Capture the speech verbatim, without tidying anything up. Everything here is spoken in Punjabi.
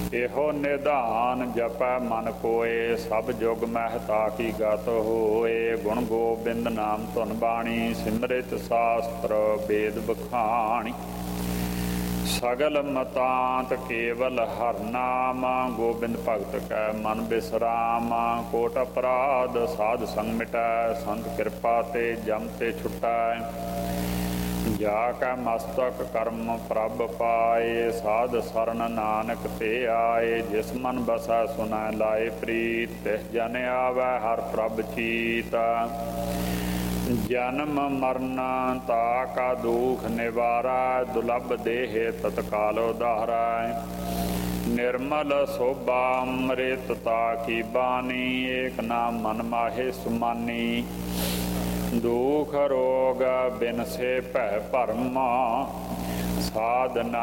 ਇਹੋ ਨਿਧਾਨ ਜਪੈ ਮਨ ਕੋਏ, ਸਭ ਜੁਗ ਮਹਿ ਤਾਕੀ ਗਤ ਹੋਏ। ਗੁਣ ਗੋਬਿੰਦ ਨਾਮ ਧੁਨ ਬਾਣੀ, ਸਿਮਰਿਤ ਸਾਸਤਰ ਵੇਦ ਬਖਾਣੀ। ਸਗਲ ਮਤਾਂਤ ਕੇਵਲ ਹਰ ਨਾਮ, ਗੋਬਿੰਦ ਭਗਤ ਕੈ ਮਨ ਬਿਸਰਾਮ। ਕੋਟ ਅਪਰਾਧ ਸਾਧ ਸੰਗ ਮਿਟੈ, ਸੰਤ ਕਿਰਪਾ ਤੇ ਜਮ ਤੇ ਛੁਟੈ। ਜਾ ਕੈ ਮਸਤਕ ਕਰਮ ਪ੍ਰਭ ਪਾਏ, ਸਾਧ ਸਰਣ ਨਾਨਕ ਤੇ ਆਏ। ਜਿਸ ਮਨ ਬਸੈ ਸੁਨੈ ਲਾਏ ਪ੍ਰੀਤ, ਤਿਸ ਜਨ ਆਵੈ ਹਰ ਪ੍ਰਭ ਚੀਤ। ਜਨਮ ਮਰਨ ਤਾ ਕਾ ਦੁਖ ਨਿਵਾਰੈ, ਦੁਲਭ ਦੇਹ ਤਤਕਾਲ ਉਧਾਰੈ। ਨਿਰਮਲ ਸੋਭਾ ਅੰਮ੍ਰਿਤ ਤਾ ਕੀ ਬਾਣੀ, ਏਕ ਨਾਮ ਮਨ ਮਾਹੇ ਸੁਮਾਨੀ। ਦੁਖ ਰੋਗ ਬਿਨ ਸੇ ਭੈ ਭਰਮ, ਸਾਧਨਾ